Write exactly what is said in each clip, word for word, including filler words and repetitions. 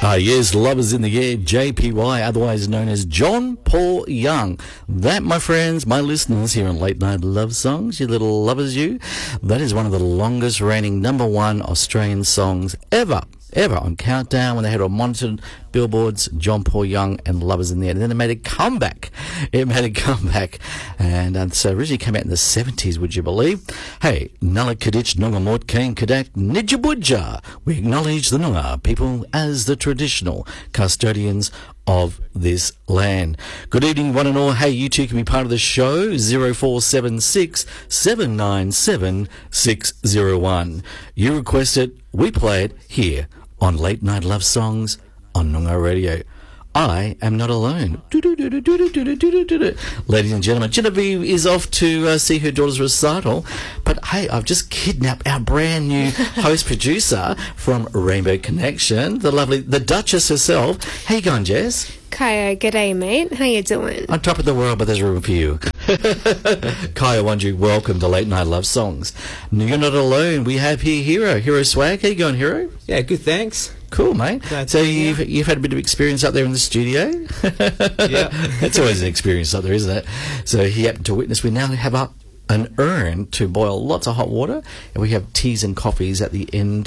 Ah, yes, Lovers in the Air, J P Y, otherwise known as John Paul Young. That, my friends, my listeners here on Late Night Love Songs, you little lovers you, that is one of the longest reigning number one Australian songs ever. Ever on Countdown when they had all monitored billboards, John Paul Young and Lovers in the Air. And then it made a comeback. It made a comeback. And uh, so originally came out in the seventies, would you believe? Hey, Nala Kadich Nunga Mort Kane Kadak Nijabuja. We acknowledge the Nunga people as the traditional custodians of this land. Good evening, one and all. Hey, you two can be part of the show. zero four seven six, seven nine seven, six zero one. You request it, we play it here on Late Night Love Songs on Noongar Radio. I am not alone. Ladies and gentlemen, Genevieve is off to uh, see her daughter's recital. But hey, I've just kidnapped our brand new host producer from Rainbow Connection, the lovely, the Duchess herself. How you going, Jess? Kaya, g'day, mate. How you doing? On top of the world, but there's room for you. Kaya Wandry, welcome to Late Night Love Songs. You're not alone. We have here Hero, Hero Swag. How you going, Hero? Yeah, good, thanks. Cool, mate. Glad so to be you've here. you've had a bit of experience up there in the studio. Yeah, It's always an experience up there, isn't it? So he happened to witness. We now have up an urn to boil lots of hot water, and we have teas and coffees at the end.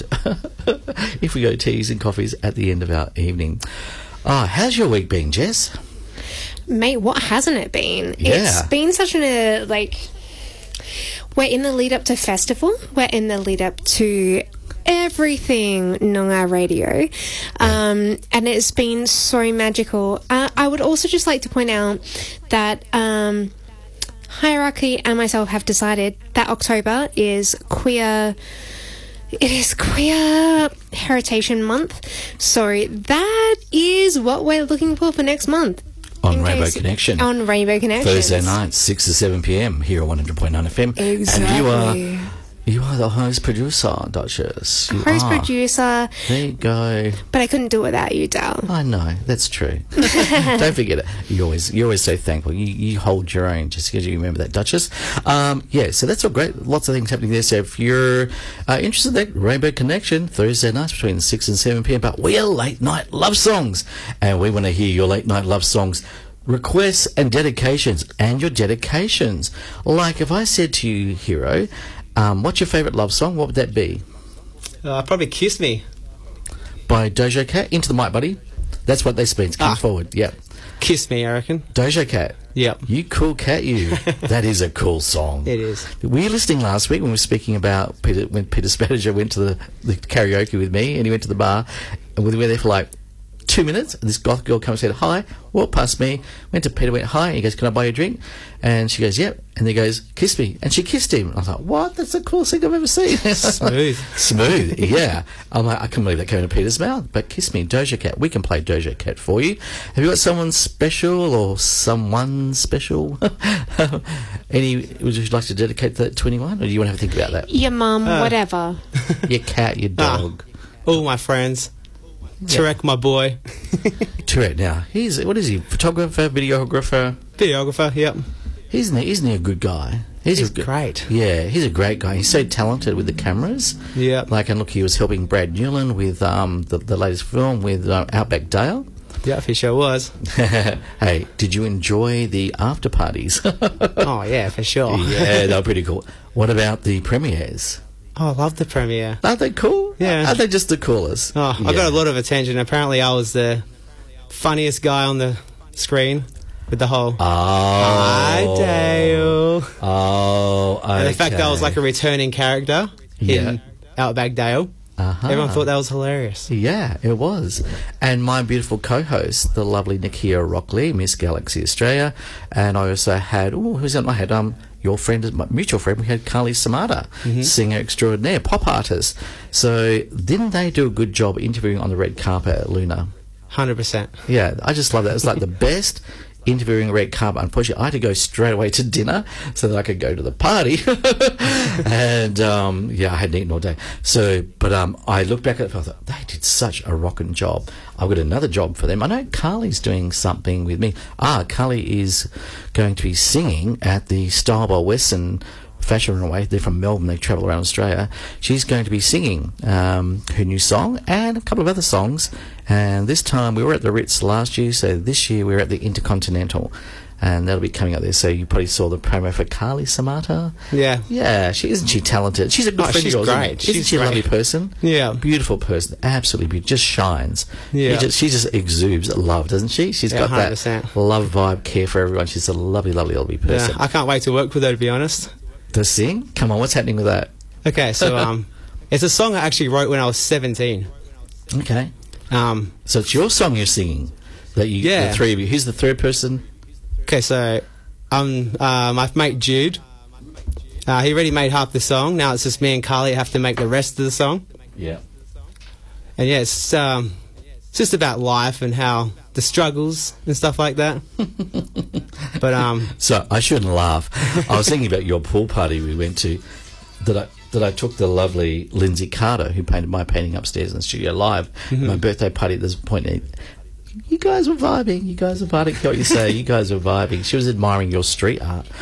If we go teas and coffees at the end of our evening. Ah, how's your week been, Jess? Mate, what hasn't it been? Yeah. It's been such an, uh, like, we're in the lead up to festival. We're in the lead up to everything Noongar Radio. Um, and it's been so magical. Uh, I would also just like to point out that um, Hierarchy and myself have decided that October is queer... It is Queer Heritage Month, so that is what we're looking for for next month. On In Rainbow case- Connection. On Rainbow Connection. Thursday night, six to seven p.m. here on one hundred point nine F M. Exactly. And you are, you are the host producer, Duchess. You Host are. producer, There you go. but I couldn't do it without you, Dal. I know, that's true. Don't forget it. You always, you're always so thankful. You, you hold your own, just because you remember that, Duchess. Um, yeah, so that's all great. Lots of things happening there. So if you're uh, interested in that, Rainbow Connection, Thursday nights between six and seven p.m. But we are late night love songs, and we want to hear your late night love songs. Requests and dedications, and your dedications. Like if I said to you, Hero, um, what's your favourite love song? What would that be? uh, probably Kiss Me. By Doja Cat. Into the mic, buddy. That's what they spin. Come Ah. forward. Yep. Kiss Me, I reckon. Doja Cat. Yep. You cool cat, you. That is a cool song. It is. Were you listening last week when we were speaking about Peter, when Peter Spadager went to the, the karaoke with me, and he went to the bar, and we were there for like two minutes, and this goth girl comes and said hi, walked past me, went to Peter, went hi, and he goes, can I buy you a drink? And she goes, yep. And he goes, kiss me. And she kissed him. And I thought, what? That's the coolest thing I've ever seen. Smooth. Smooth, yeah. I'm like, I couldn't believe that came out of Peter's mouth. But kiss me, Doja Cat. We can play Doja Cat for you. Have you got someone special or someone special? Any, would you like to dedicate that to anyone? Or do you want to have a think about that? Your mum, Uh. whatever. Your cat, your Ah. dog. All my friends. Tarek, my boy. Tourette now. He's, what is he? Photographer, videographer? Videographer, yep. Isn't he, isn't he a good guy? He's a good, great. Yeah, he's a great guy. He's so talented with the cameras. Yep. Like, and look, he was helping Brad Newland with um, the, the latest film with uh, Outback Dale. Yeah, he sure was. Hey, did you enjoy the after parties? Oh, yeah, for sure. Yeah, they were pretty cool. What about the premieres? Oh, I love the premiere. Aren't they cool? Yeah. Aren't they just the coolest? Oh, Yeah. I got a lot of attention. Apparently, I was the funniest guy on the screen with the whole. Oh. Hi, Dale. Oh, okay. And the fact that I was like a returning character Yeah. in Outback Dale. Uh-huh. Everyone thought that was hilarious. Yeah, it was. And my beautiful co-host, the lovely Nikia Rockley, Miss Galaxy Australia, and I also had, oh, who's that? I had um your friend, my mutual friend, we had Carly Samata, Mm-hmm. singer extraordinaire, pop artist. So didn't they do a good job interviewing on the red carpet at Luna? one hundred percent. Yeah, I just love that. It's like the best interviewing red carpet. Unfortunately, I had to go straight away to dinner so that I could go to the party. And, um, yeah, I hadn't eaten all day. So, but um, I looked back at it and I thought, they did such a rocking job. I've got another job for them. I know Carly's doing something with me. Ah, Carly is going to be singing at the Style by Western Fashion Runway. They're from Melbourne. They travel around Australia. She's going to be singing um, her new song and a couple of other songs. And this time we were at the Ritz last year, so this year we're at the Intercontinental. And that'll be coming up there. So you probably saw the promo for Carly Samata. Yeah. Yeah, she isn't she talented? She's a good Oh, friend she's of yours. great. Isn't, she? isn't She's she a great. lovely person? Yeah. Beautiful person. Absolutely beautiful. Just shines. Yeah. She just, she just exudes love, doesn't she? She's Yeah, got one hundred that percent. love vibe, care for everyone. She's a lovely, lovely, lovely Yeah, person. I can't wait to work with her, to be honest. To sing? Come on, what's happening with that? Okay, so um, it's a song I actually wrote when I was seventeen. Okay. Um, So it's your song you're singing. That you, Yeah. the three of you. Who's the third person? okay, so um, uh, my mate Jude, uh, he already made half the song. Now it's just me and Carly have to make the rest of the song. Yeah. And yeah, it's, um, it's just about life and how the struggles and stuff like that. But um, So I shouldn't laugh. I was thinking about your pool party we went to. That I that I took the lovely Lindsay Carter, who painted my painting upstairs in the studio live. Mm-hmm. My birthday party. At this point, you guys were vibing. You guys were vibing. What you say? You guys were vibing. She was admiring your street art.